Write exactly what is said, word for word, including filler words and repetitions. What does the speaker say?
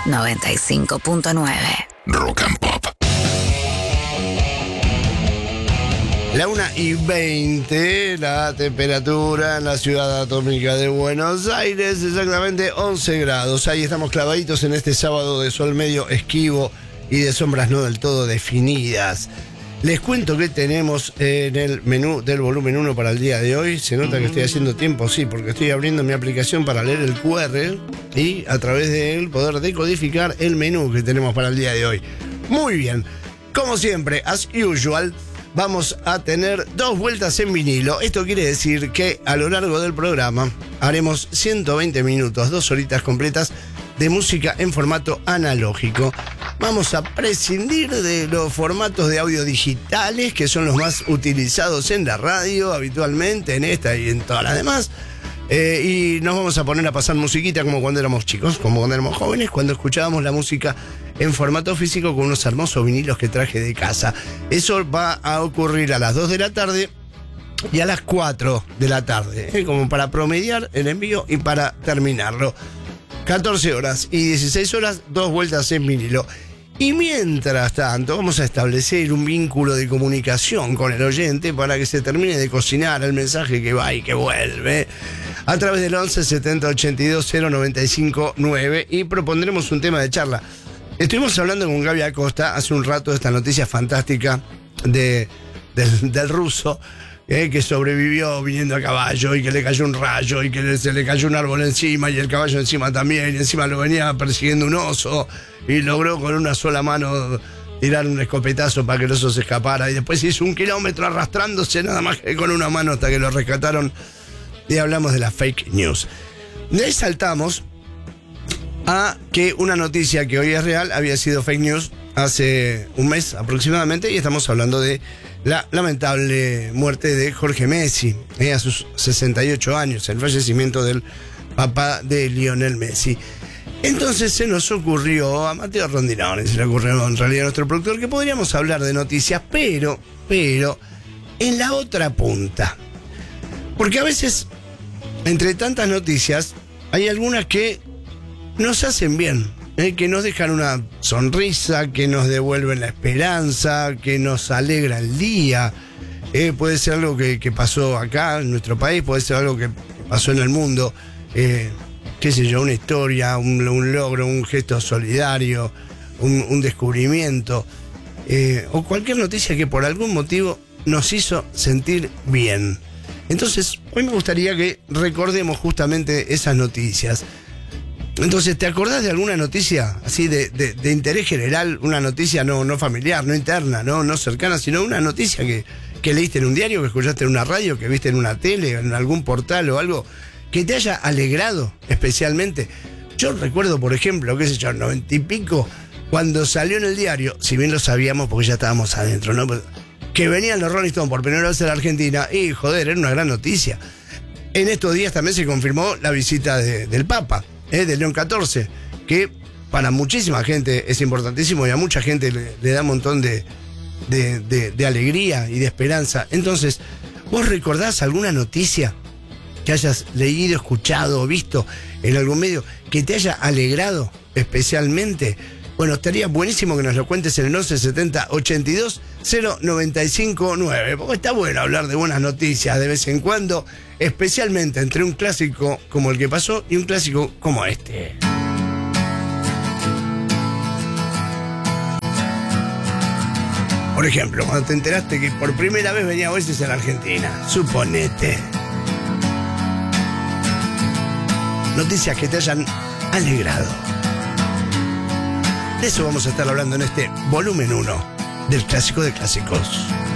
noventa y cinco punto nueve. Rock and Pop. La una y veinte, la temperatura en la ciudad atómica de Buenos Aires, exactamente once grados. Ahí estamos clavaditos en este sábado de sol medio esquivo y de sombras no del todo definidas. Les cuento que tenemos en el menú del volumen uno para el día de hoy. Se nota que estoy haciendo tiempo, sí, porque estoy abriendo mi aplicación para leer el cu erre y a través de él poder decodificar el menú que tenemos para el día de hoy. Muy bien, como siempre, as usual, vamos a tener dos vueltas en vinilo. Esto quiere decir que a lo largo del programa haremos ciento veinte minutos, dos horitas completas de música en formato analógico. Vamos a prescindir de los formatos de audio digitales, que son los más utilizados en la radio habitualmente, en esta y en todas las demás. Eh, y nos vamos a poner a pasar musiquita como cuando éramos chicos, como cuando éramos jóvenes, cuando escuchábamos la música en formato físico con unos hermosos vinilos que traje de casa. Eso va a ocurrir a las dos de la tarde y a las cuatro de la tarde, eh, como para promediar el envío y para terminarlo. catorce horas y dieciséis horas, dos vueltas en vinilo. Y mientras tanto vamos a establecer un vínculo de comunicación con el oyente para que se termine de cocinar el mensaje que va y que vuelve a través del once setenta ochenta y dos cero noventa y cinco nueve y propondremos un tema de charla. Estuvimos hablando con Gaby Acosta hace un rato de esta noticia fantástica de, del, del ruso eh, que sobrevivió viniendo a caballo y que le cayó un rayo y que le, se le cayó un árbol encima y el caballo encima también, y encima lo venía persiguiendo un oso y logró con una sola mano tirar un escopetazo para que el oso se escapara, y después hizo un kilómetro arrastrándose nada más que con una mano hasta que lo rescataron. Y hablamos de la fake news. De ahí saltamos a que una noticia que hoy es real había sido fake news hace un mes aproximadamente, y estamos hablando de la lamentable muerte de Jorge Messi, eh, a sus sesenta y ocho años, el fallecimiento del papá de Lionel Messi. Entonces se nos ocurrió, a Mateo Rondinone se le ocurrió en realidad a nuestro productor, que podríamos hablar de noticias, pero, pero, en la otra punta. Porque a veces, entre tantas noticias, hay algunas que nos hacen bien, ¿eh? Que nos dejan una sonrisa, que nos devuelven la esperanza, que nos alegra el día. Eh, puede ser algo que, que pasó acá en nuestro país, puede ser algo que pasó en el mundo, eh, qué sé yo, una historia, un, un logro, un gesto solidario, un, un descubrimiento, eh, o cualquier noticia que por algún motivo nos hizo sentir bien. Entonces, hoy me gustaría que recordemos justamente esas noticias. Entonces, ¿te acordás de alguna noticia así de, de, de interés general? Una noticia no, no familiar, no interna, no, no cercana, sino una noticia que, que leíste en un diario, que escuchaste en una radio, que viste en una tele, en algún portal o algo, que te haya alegrado especialmente. Yo recuerdo, por ejemplo, qué sé yo, noventa y pico, cuando salió en el diario, si bien lo sabíamos porque ya estábamos adentro, ¿no? Que venían los Rolling Stones por primera vez a la Argentina, y joder, era una gran noticia. En estos días también se confirmó la visita de, del Papa, eh, de León catorce, que para muchísima gente es importantísimo y a mucha gente le, le da un montón de, de, de, de alegría y de esperanza. Entonces, ¿vos recordás alguna noticia que hayas leído, escuchado o visto en algún medio que te haya alegrado especialmente? Bueno, estaría buenísimo que nos lo cuentes en el once setenta ochenta y dos cero noventa y cinco nueve, porque está bueno hablar de buenas noticias de vez en cuando, especialmente entre un clásico como el que pasó y un clásico como este. Por ejemplo, cuando te enteraste que por primera vez venía Oasis a la Argentina, suponete. Noticias que te hayan alegrado. De eso vamos a estar hablando en este volumen uno del Clásico de Clásicos.